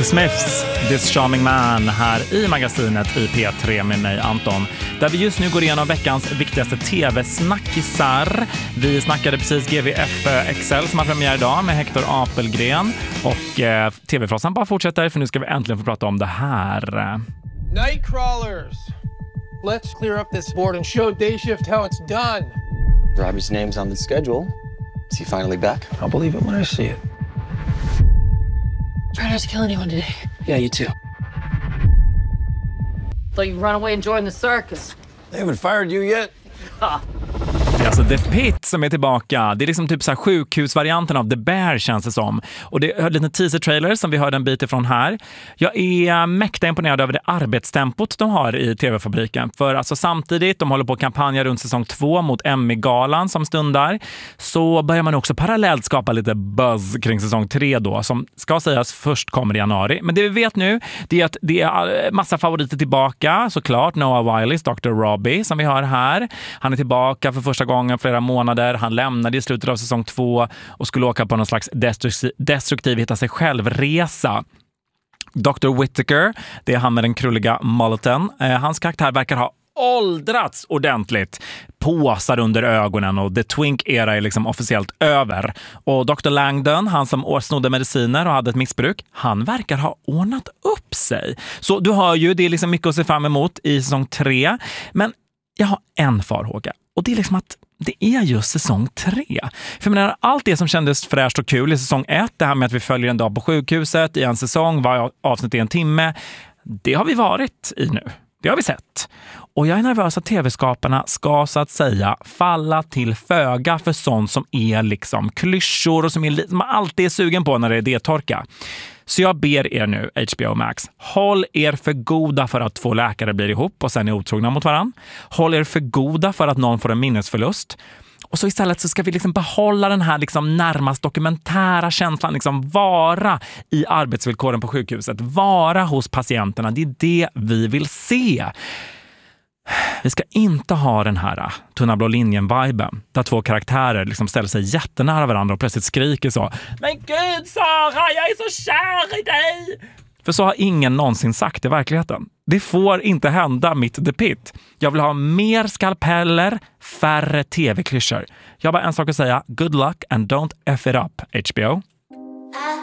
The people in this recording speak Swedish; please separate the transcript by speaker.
Speaker 1: The Smiths, This Charming Man här i magasinet i P3 med mig Anton. Där vi just nu går igenom veckans viktigaste tv-snackisar. Vi snackade precis GVF XL som har premiär idag med Hector Apelgren. Och tv-frossan bara fortsätter för nu ska vi äntligen få prata om det här.
Speaker 2: Nightcrawlers! Let's clear up this board and show Day Shift how it's done.
Speaker 3: Robbie's name's on the schedule. Is he finally back?
Speaker 2: I'll believe it when I see it.
Speaker 4: Try not to kill anyone today.
Speaker 3: Yeah, you too.
Speaker 4: Thought you'd run away and join the circus.
Speaker 2: They haven't fired you yet.
Speaker 1: Det är alltså The Pit som är tillbaka. Det är liksom typ så här sjukhusvarianten av The Bear känns det som. Och det är en liten teaser-trailer som vi hörde en bit ifrån här. Jag är mäkta imponerad över det arbetstempot de har i TV-fabriken. För alltså samtidigt, de håller på att kampanja runt säsong 2 mot Emmy-galan som stundar. Så börjar man också parallellt skapa lite buzz kring säsong 3 då. Som ska sägas först kommer i januari. Men det vi vet nu, det är att det är massa favoriter tillbaka. Såklart Noah Wileys Dr. Robbie som vi har här. Han är tillbaka för första gången flera månader. Han lämnade i slutet av säsong 2 och skulle åka på någon slags destruktiv hitta sig själv-resa. Dr. Whittaker, det är han med den krulliga mulleten. Hans karaktär verkar ha åldrats ordentligt. Påsar under ögonen och the twink-era är liksom officiellt över. Och Dr. Langdon, han som snodde mediciner och hade ett missbruk, han verkar ha ordnat upp sig. Så du hör ju, det är liksom mycket att se fram emot i säsong 3. Men jag har en farhåga. Och det är liksom att det är just säsong 3. För jag menar, allt det som kändes fräscht och kul i säsong 1, det här med att vi följer en dag på sjukhuset i en säsong, varje avsnitt är en timme, det har vi varit i nu. Det har vi sett. Och jag är nervös att tv-skaparna ska så att säga falla till föga för sånt som är liksom klyschor och som man alltid är sugen på när det är det-torka. Så jag ber er nu, HBO Max, håll er för goda för att 2 läkare blir ihop och sen är otrogna mot varann. Håll er för goda för att någon får en minnesförlust. Och så istället så ska vi liksom behålla den här liksom närmast dokumentära känslan, liksom vara i arbetsvillkoren på sjukhuset, vara hos patienterna. Det är det vi vill se. Vi ska inte ha den här tunna blå linjen-viben där 2 karaktärer liksom ställer sig jättenära varandra och plötsligt skriker så: "Men gud Sara, jag är så kär i dig!" För så har ingen någonsin sagt i verkligheten. Det får inte hända mitt The Pit. Jag vill ha mer skalpeller, färre tv-klyschor. Jag har bara en sak att säga: good luck and don't F it up, HBO.